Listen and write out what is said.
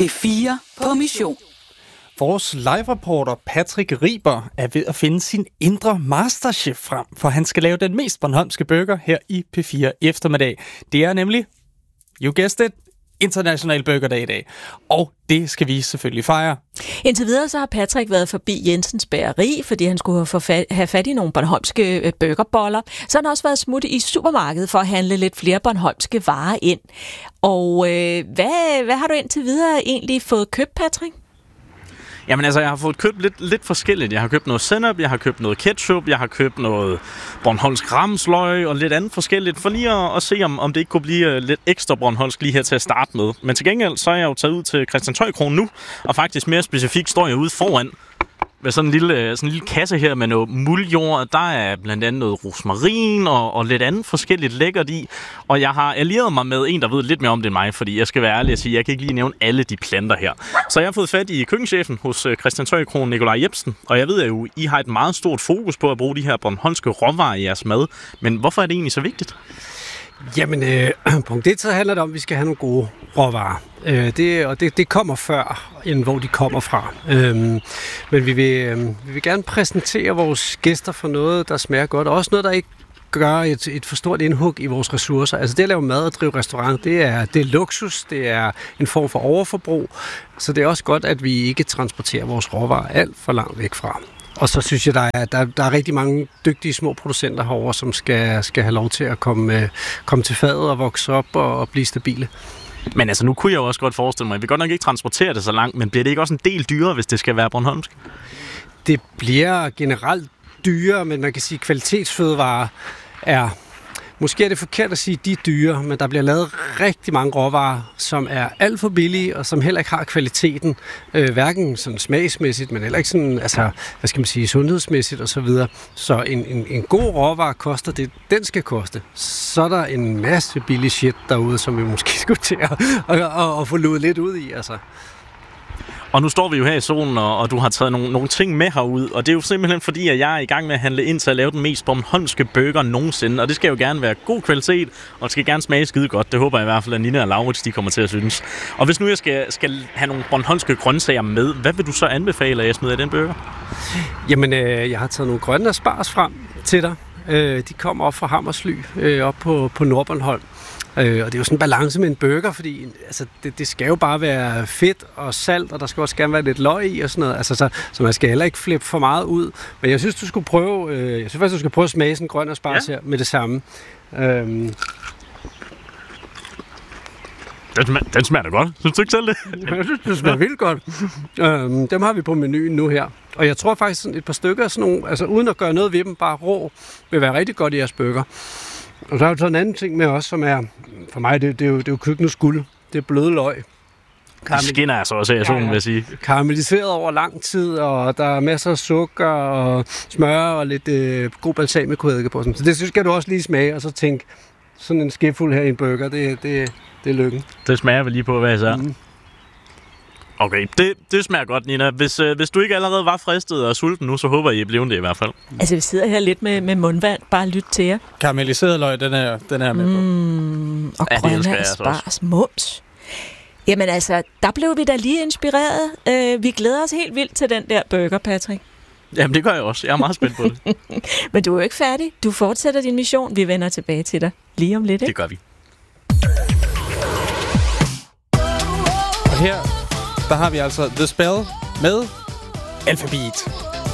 P4 på mission. Vores live-reporter Patrick Riber er ved at finde sin indre masterchef frem, for han skal lave den mest bornholmske burger her i P4 eftermiddag. Det er nemlig, you guessed it, International Burgerdag i dag. Og det skal vi selvfølgelig fejre. Indtil videre så har Patrick været forbi Jensens Bageri, fordi han skulle have fat i nogle bornholmske burgerboller. Så har han også været smut i supermarkedet for at handle lidt flere bornholmske varer ind. Og hvad har du indtil videre egentlig fået købt, Patrick? Jamen altså, jeg har fået købt lidt forskelligt. Jeg har købt noget sennep, jeg har købt noget ketchup, jeg har købt noget bornholmsk ramsløg og lidt andet forskelligt, for lige at se, om det ikke kunne blive lidt ekstra bornholmsk lige her til at starte med. Men til gengæld, så er jeg jo taget ud til Christianshøjkronen nu, og faktisk mere specifikt står jeg ude foran med sådan en lille kasse her med noget muldjord. Der er blandt andet noget rosmarin og lidt andet forskelligt lækkert i. Og jeg har allieret mig med en, der ved lidt mere om det end mig, fordi jeg skal være ærlig og sige, jeg kan ikke lige nævne alle de planter her. Så jeg har fået fat i køkkenchefen hos Christianshøjkronen, Nikolaj Jebsen. Og jeg ved jo, I har et meget stort fokus på at bruge de her bornholmske råvarer i jeres mad. Men hvorfor er det egentlig så vigtigt? Jamen, punkt 1, så handler det om, at vi skal have nogle gode råvarer. Det kommer før, end hvor de kommer fra. Men vi vil gerne præsentere vores gæster for noget, der smager godt, og også noget, der ikke gør et for stort indhug i vores ressourcer. Altså det at lave mad og drive restaurant, det er luksus, det er en form for overforbrug, så det er også godt, at vi ikke transporterer vores råvarer alt for langt væk fra. Og så synes jeg, der er rigtig mange dygtige små producenter herovre, som skal have lov til at komme til fadet og vokse op og blive stabile. Men altså, nu kunne jeg jo også godt forestille mig, at vi godt nok ikke transporterer det så langt, men bliver det ikke også en del dyrere, hvis det skal være bornholmsk? Det bliver generelt dyrere, men man kan sige, at kvalitetsfødevarer er... Måske er det forkert at sige, at de er dyre, men der bliver lavet rigtig mange råvarer, som er alt for billige, og som heller ikke har kvaliteten, hverken sådan smagsmæssigt, men heller ikke sådan, altså, hvad skal man sige, sundhedsmæssigt osv. Så en god råvare koster det, den skal koste. Så er der en masse billig shit derude, som vi måske skulle til at få luet lidt ud i, altså. Og nu står vi jo her i solen, og du har taget nogle ting med herud, og det er jo simpelthen fordi, at jeg er i gang med at handle ind til at lave den mest bornholmske burger nogensinde, og det skal jo gerne være god kvalitet, og det skal gerne smage skide godt. Det håber jeg i hvert fald, at Nina og Laurits, de kommer til at synes. Og hvis nu jeg skal have nogle bornholmske grøntsager med, hvad vil du så anbefale, at jeg smider i den burger? Jamen, jeg har taget nogle grønne asparges frem til dig. De kommer op fra Hammersly, op på Nordbornholm. Og det er jo sådan en balance med en burger, fordi altså, det skal jo bare være fedt og salt, og der skal også gerne være lidt løg i og sådan noget. Altså, så man skal heller ikke flippe for meget ud. Men jeg synes, du skal prøve, at smage sådan en grøn asparges her med det samme. Den smager da godt. Synes du ikke selv det? Jeg synes, det smager vildt godt. Dem har vi på menuen nu her. Og jeg tror faktisk, sådan et par stykker af sådan nogle, altså uden at gøre noget ved dem, bare rå, vil være rigtig godt i jeres burger. Og så er der så en anden ting med os, som er, for mig, det er jo køkkenets guld. Det er bløde løg. Det skinner altså også af solen, vil jeg sige. Karamelliseret over lang tid, og der er masser af sukker og smør og lidt god balsamicoeddike på. Så det skal du også lige smage, og så tænke, sådan en skefuld her i en burger, det er lykken. Det smager vi lige på, hvad jeg siger. Okay, det smager godt, Nina. Hvis du ikke allerede var fristet og sulten nu, så håber jeg, I er blevet det i hvert fald. Altså, vi sidder her lidt med mundvand. Bare lyt til jer. Karamelliseret løg, den er med på. Og grønne asparges, mums. Jamen altså, der blev vi da lige inspireret. Vi glæder os helt vildt til den der burger, Patrick. Jamen, det gør jeg også. Jeg er meget spændt på det. Men du er jo ikke færdig. Du fortsætter din mission. Vi vender tilbage til dig lige om lidt, ikke? Det gør vi. Og her, der har vi altså The Spell med Alphabet.